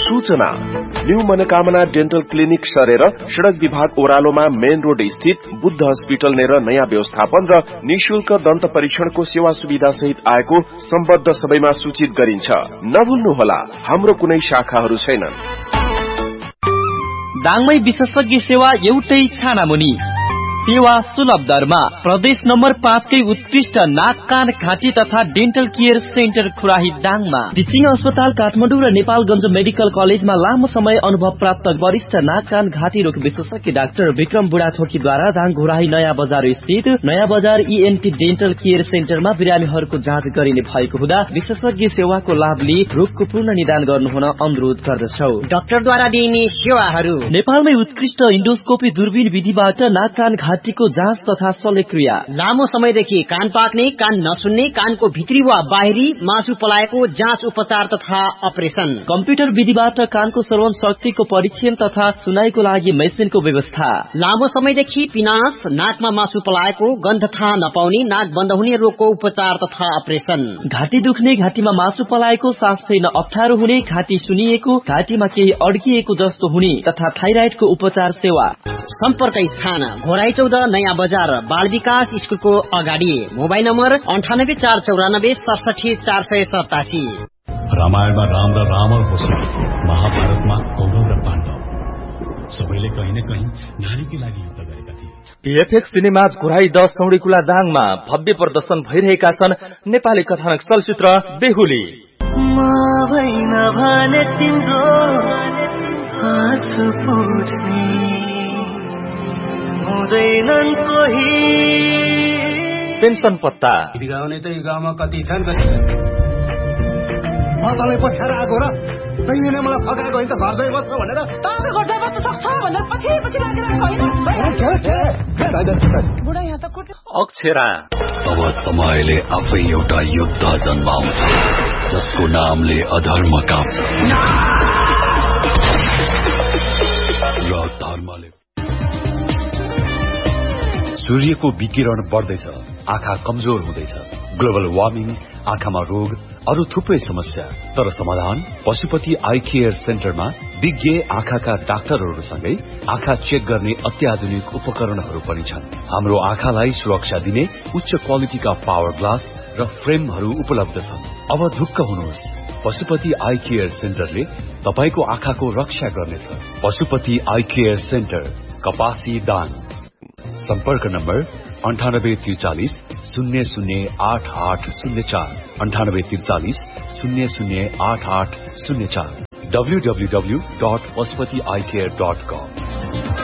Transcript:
सूचना न्यू मनोकामना dental clinic सरेर सड़क विभाग ओह्रालोमा मेन रोड स्थित बुद्ध हस्पिटल नेर नयाँ व्यवस्थापन र निशुल्क दन्त परीक्षणको सेवा सुविधा सहित आएको सम्बद्ध सबैमा सूचित गरिन्छ। नभुल्नुहोला, हाम्रो कुनै शाखाहरू छैनन्। दाङमै विशेषज्ञ सेवा एउटै छानामुनि, सेवा सुलभ दरमा। प्रदेश नम्बर 5 कै उत्कृष्ट नाक कान घाँटी तथा डेन्टल केयर सेन्टर खुराही दाङमा। टिचिङ अस्पताल काठमाडौँ र नेपालगञ्ज मेडिकल कलेजमा लामो समय अनुभव प्राप्त वरिष्ठ नाक कान घाँटी रोग विशेषज्ञ डाक्टर विक्रम बुढाथोकीद्वारा दाङ घुराही नयाँ बजार स्थित नयाँ बजार ENT डेन्टल केयर सेन्टरमा बिरामीहरूको जाँच गरिने भएको हुँदा विशेषज्ञ सेवाको लाभ लिई रोगको पूर्ण निदान गर्नुहुन अनुरोध गर्दछौ। डाक्टरद्वारा दिइने सेवाहरू: नेपालमै उत्कृष्ट इन्डोस्कोपी दूरबीन विधिबाट नाक कान घाँटीको जाँच तथा शल्यक्रिया, लामो समयदेखि कान पाक्ने, कान नसुन्ने, कानको भित्री वा बाहिरी मासु पलाएको जाँच उपचार तथा अपरेसन, कम्प्युटर विधिबाट कानको श्रवण शक्तिको परीक्षण तथा सुनाईको लागि मेसिनको व्यवस्था, लामो समयदेखि पिनास, नाकमा मासु पलाएको, गन्ध थाहा नपाउने, नाक बन्द हुने रोगको उपचार तथा अपरेसन, घाँटी दुख्ने, घाँटीमा मासु पलाएको, सास फेर्न अप्ठ्यारो हुने, घाँटी सुनिएको, घाँटीमा केही अड्किएको जस्तो हुने तथा थाइराइडको उपचार सेवा। सम्पर्क स्थान घोराई 14 नयाँ बजार बाल विकास स्कुलको अगाडि। Mobile number 98 494 67 487। रामायणमा राम र रावण होस्, महाभारतमा कौरव र पाण्डव, सबैले कहीँ न कहीँ नारीकै लागि युद्ध गरेका थिए। PFX सिनेमाज घोराई 10 सौडीकुला दाङमा भव्य प्रदर्शन भइरहेका छन् नेपाली कथानक चलचित्र बेहुली। पेन्सन पत्ता बिगाउने त यो गाउँमा कति छन् म तँलाई पछ्याएर आएको र तैँले मलाई फकाएको होइन त घर जाई बस्छ भनेर। तपाईँ घर जाई बस्न सक्छ भनेर पछि लागेर होइन। बुढा यहाँ त अक्षरा अब समयले आफै एउटा युद्ध जन्माउँछ जसको नामले अधर्म काप्छ र धर्मले। सूर्यको विकिरण बढ्दैछ, आँखा कमजोर हुँदैछ, ग्लोबल वार्मिङ, आँखामा रोग, अरू थुप्रै समस्या। तर समाधान पशुपति आई केयर सेन्टरमा विज्ञ आँखाका डाक्टरहरूसँगै आँखा चेक गर्ने अत्याधुनिक उपकरणहरू पनि छन्। हाम्रो आँखालाई सुरक्षा दिने उच्च क्वालिटीका पावर ग्लास र फ्रेमहरू उपलब्ध छन्। अब ढुक्क हुनुहोस्, पशुपति आई केयर सेन्टरले तपाईको आँखाको रक्षा गर्नेछ। पशुपति आई केयर सेन्टर, कपासी दाङ। सम्पर्क नम्बर 9843 008804 9843 008804 www.pashupatieyecare.com।